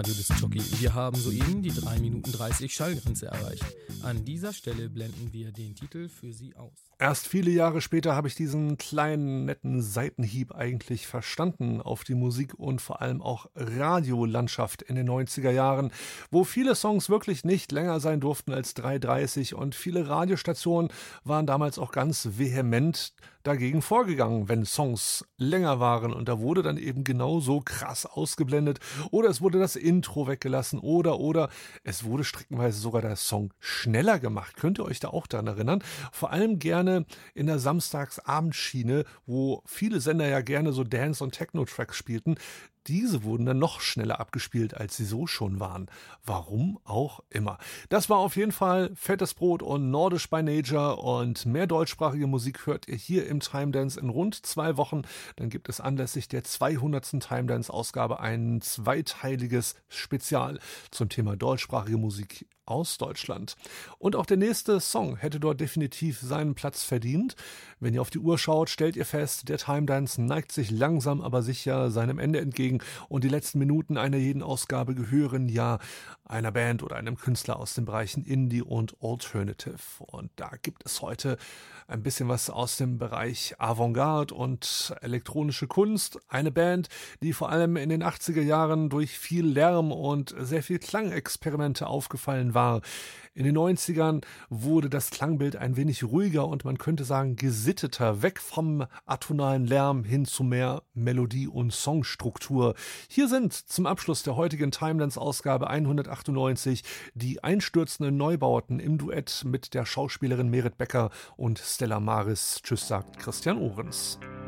Disc-Jockey. Wir haben soeben die 3 Minuten 30 Schallgrenze erreicht. An dieser Stelle blenden wir den Titel für Sie aus. Erst viele Jahre später habe ich diesen kleinen, netten Seitenhieb eigentlich verstanden auf die Musik und vor allem auch Radiolandschaft in den 90er Jahren, wo viele Songs wirklich nicht länger sein durften als 3,30 und viele Radiostationen waren damals auch ganz vehement dagegen vorgegangen, wenn Songs länger waren und da wurde dann eben genauso krass ausgeblendet oder es wurde das Intro weggelassen oder es wurde streckenweise sogar der Song schneller gemacht. Könnt ihr euch da auch daran erinnern? Vor allem gerne in der Samstagsabendschiene, wo viele Sender ja gerne so Dance- und Techno-Tracks spielten. Diese wurden dann noch schneller abgespielt, als sie so schon waren. Warum auch immer. Das war auf jeden Fall Fettes Brot und Nordisch by Nature und mehr deutschsprachige Musik hört ihr hier im Time Dance in rund 2 Wochen. Dann gibt es anlässlich der 200. Time Dance Ausgabe ein zweiteiliges Spezial zum Thema deutschsprachige Musik aus Deutschland. Und auch der nächste Song hätte dort definitiv seinen Platz verdient. Wenn ihr auf die Uhr schaut, stellt ihr fest, der Time Dance neigt sich langsam aber sicher seinem Ende entgegen und die letzten Minuten einer jeden Ausgabe gehören ja einer Band oder einem Künstler aus den Bereichen Indie und Alternative. Und da gibt es heute ein bisschen was aus dem Bereich Avantgarde und elektronische Kunst. Eine Band, die vor allem in den 80er Jahren durch viel Lärm und sehr viel Klangexperimente aufgefallen war. In den 90ern wurde das Klangbild ein wenig ruhiger und man könnte sagen gesitteter, weg vom atonalen Lärm hin zu mehr Melodie- und Songstruktur. Hier sind zum Abschluss der heutigen Time Dance Ausgabe 198 die einstürzenden Neubauten im Duett mit der Schauspielerin Merit Becker und Stella Maris. Tschüss, sagt Christian Ohrens.